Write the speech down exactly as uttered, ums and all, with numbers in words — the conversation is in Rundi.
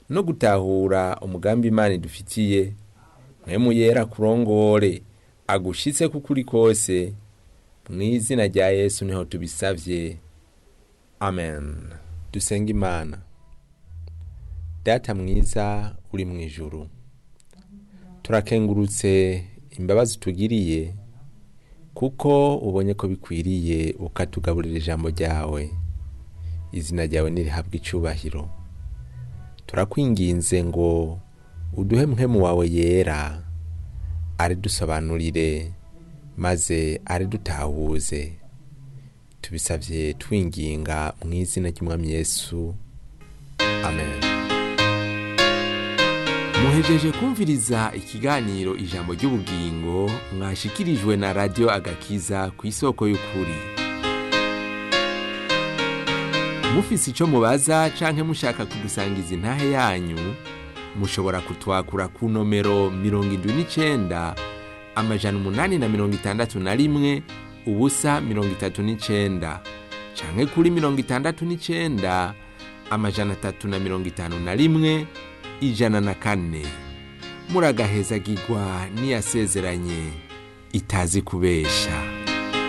no gutahura umugambi Imana idufitiye. Mpwemu Yera kurongore agushitse kukuri kose, mu izina rya Yesu niho tubisavye, amen. Dusenga Imana. Data mwiza uri mu ijuru, turakengurutse imbabazi tugiriye kuko ubonye ko bikwiriye ukatugaburira ijambo ryawe. Izina ryawe nirihabwe icubahiro. Turakwinginze ngo uduhe mpwemu wawe Yera ari dusobanurire maze ari dutahuze. Tubisavye twinginga mu izina ry'Umwami Yesu, amen. Muhejeje kumviriza ikiganiro ijambo ry'ubugingo mwashikirijwe na Radio Agakiza ku isoko y'ukuri. Mufise ico mubaza canke mushaka kudusangiza intahe yanyu, mushobora kutwakura ku nomero mirongo indwi n'icenda amajana umunani na mirongo itandatu na rimwe ubusa mirongo itatu n'icenda, canke kuri mirongo itandatu n'icenda amajana atatu na mirongo itanu na rimwe ijana na kane. Muragahezagirwa n'iyasezeranye itazi kubesha.